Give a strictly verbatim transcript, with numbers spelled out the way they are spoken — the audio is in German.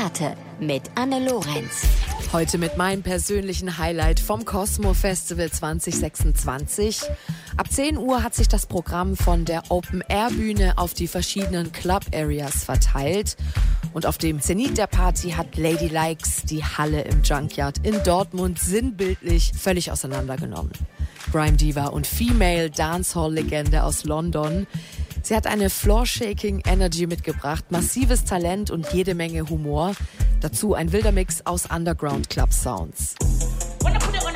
Platte mit Anne Lorenz. Heute mit meinem persönlichen Highlight vom Cosmo Festival zwanzig sechsundzwanzig. Ab zehn Uhr hat sich das Programm von der Open-Air-Bühne auf die verschiedenen Club-Areas verteilt. Und auf dem Zenit der Party hat Lady Likes die Halle im Junkyard in Dortmund sinnbildlich völlig auseinandergenommen. Grime Diva und Female Dancehall-Legende aus London. Sie hat eine Floor-Shaking Energy mitgebracht, massives Talent und jede Menge Humor. Dazu ein wilder Mix aus Underground Club Sounds.